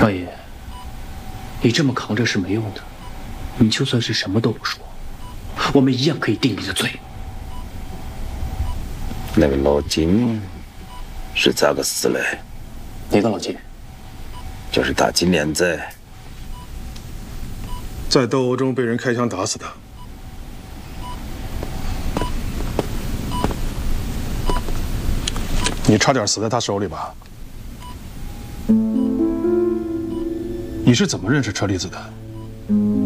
少爷，你这么扛着是没用的。你就算是什么都不说，我们一样可以定你的罪。 那个老金是咋个死嘞？ 哪个老金？ 就是打金莲子。 在斗殴中被人开枪打死的。你差点死在他手里吧？你是怎么认识车厘子的？